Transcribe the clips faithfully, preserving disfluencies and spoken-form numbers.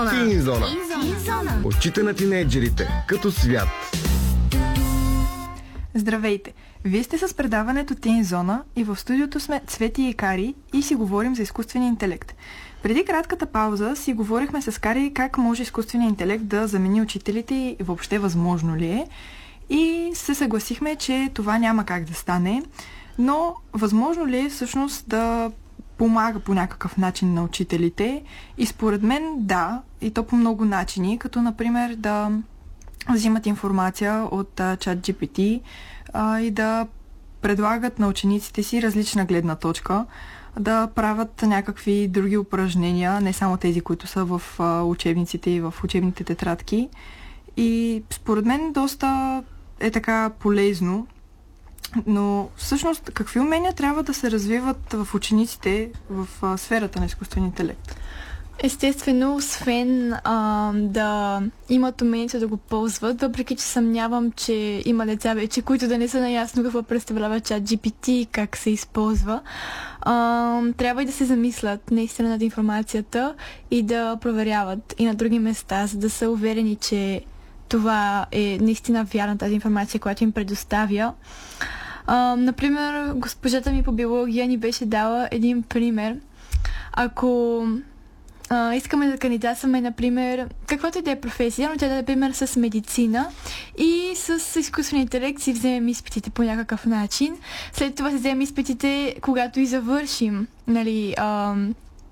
зона. Тин зона. Тин зона. Очите на тинейджерите като свят. Здравейте! Вие сте с предаването Тин зона и в студиото сме Цвети и Кари и си говорим за изкуствения интелект. Преди кратката пауза си говорихме с Кари как може изкуственият интелект да замени учителите и въобще възможно ли е. И се съгласихме, че това няма как да стане, но възможно ли е всъщност да помага по някакъв начин на учителите? И според мен да, и то по много начини, като например да взимат информация от ChatGPT а, и да предлагат на учениците си различна гледна точка, да правят някакви други упражнения, не само тези, които са в а, учебниците и в учебните тетрадки. И според мен доста е така полезно, но всъщност какви умения трябва да се развиват в учениците в а, сферата на изкуствения интелект? Естествено, освен а, да имат умението да го ползват, въпреки че съмнявам, че има деца вече, които да не са наясно какво представлява ChatGPT и как се използва, а, трябва и да се замислят наистина над информацията и да проверяват и на други места, за да са уверени, че това е наистина вярна тази информация, която им предоставя. А, например, госпожата ми по биология ни беше дала един пример. Ако Uh, искаме да кандидатстваме, например, каквато и да е професия, но тя да е, например, с медицина и с изкуствен интелект си вземем изпитите по някакъв начин. След това си вземем изпитите, когато и завършим, нали, uh,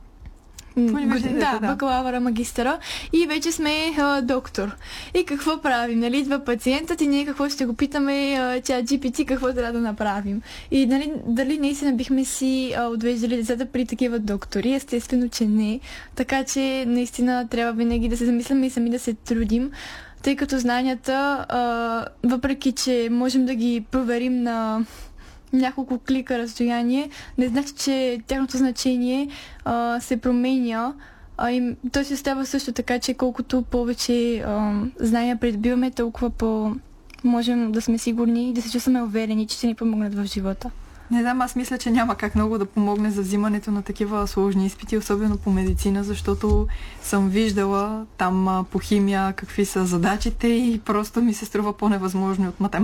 да, да, бакалавъра, магистъра и вече сме а, доктор. И какво правим? Нали, идва пациентът и ние какво ще го питаме, ChatGPT, какво трябва да направим. И нали, дали наистина бихме си а, отвеждали децата при такива доктори? Естествено, че не. Така че наистина трябва винаги да се замисляме и сами да се трудим, тъй като знанията, а, въпреки че можем да ги проверим на няколко клика разстояние, не значи, че тяхното значение а, се променя. А, и то си остава също така, че колкото повече а, знания придобиваме, толкова по можем да сме сигурни и да се чувстваме уверени, че ще ни помогнат в живота. Не знам, аз мисля, че няма как много да помогне за взимането на такива сложни изпити, особено по медицина, защото съм виждала там по химия какви са задачите и просто ми се струва по-невъзможно от математика.